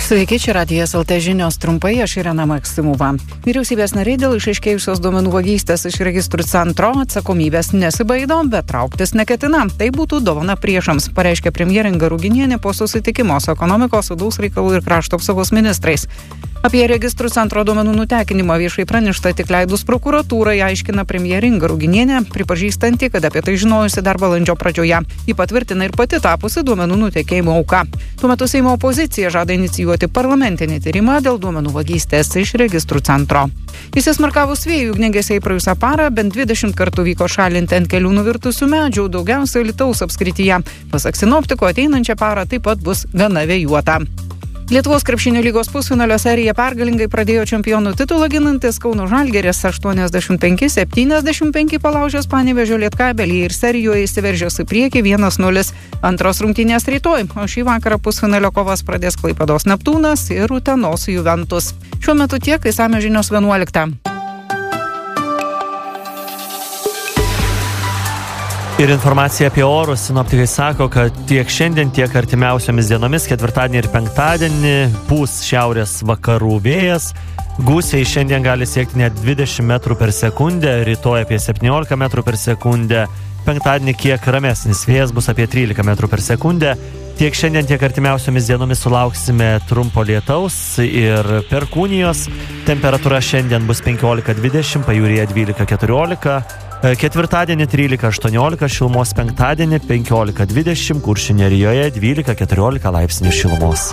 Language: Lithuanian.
Sveiki, čia Radijas LT žinios trumpai, aš Irena Maksimova. Vyriausybės nariai dėl išaiškėjusios duomenų vagystės iš registrų centro atsakomybės nesibaido, bet trauktis neketina. Tai būtų dovana priešams, pareiškė premjerė Inga Ruginienė po susitikimo su ekonomikos, vidaus reikalų ir krašto apsaugos ministrais. Apie registrų centro duomenų nutekinimą viešai pranešta tik leidus prokuratūrai, aiškina premjerė Inga Ruginienė, pripažįstanti, kad apie tai žinojusi dar balandžio pradžioje. Ji patvirtina ir pati tapusi duomenų nutekėjimo auka. Tuo metu Seimo opozicija žada inicijuoti parlamentinį tyrimą dėl duomenų vagystės iš registrų centro. Įsismarkavus vėjų ugniagesiai praėjusią parą bent 20 kartų vyko šalinti ant kelių nuvirtusių medžių, daugiausiai Alytaus apskrityje. Pasak sinoptikų, ateinančią parą taip pat bus gana vėjuota. Lietuvos krepšinio lygos pusfinalio seriją pergalingai pradėjo čempionų titulą ginantis Kauno Žalgiris 85-75 palaužęs Panevėžio Lietkabelį ir serijoje įsiveržęs į priekį 1-0. Antros rungtynės rytoj, o šį vakarą pusfinalio kovas pradės Klaipėdos Neptūnas ir Utenos Juventus. Šiuo metu tiek, išsamios žinios 11. Ir informacija apie orus. Sinoptikai sako, kad tiek šiandien, tiek artimiausiomis dienomis, ketvirtadienį ir penktadienį, pūs šiaurės vakarų vėjas. Gūsiai šiandien gali siekti net 20 metrų per sekundę, rytoj apie 17 metrų per sekundę. Penktadienį kiek ramesnis vėjas bus apie 13 metrų per sekundę. Tiek šiandien, tiek artimiausiomis dienomis sulauksime trumpo lietaus ir perkūnijos. Temperatūra šiandien bus 15-20, pajūryje 12-14. Ketvirtadienį 13-18 šilumos, penktadienį 15-20, Kuršių nerijoje 12-14 laipsnių šilumos.